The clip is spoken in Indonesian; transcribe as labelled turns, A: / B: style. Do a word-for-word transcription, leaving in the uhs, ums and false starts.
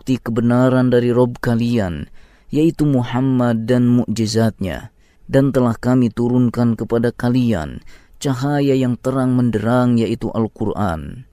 A: bukti kebenaran dari Rob kalian, yaitu Muhammad dan mukjizatnya, dan telah kami turunkan kepada kalian cahaya yang terang menderang, yaitu Al-Quran.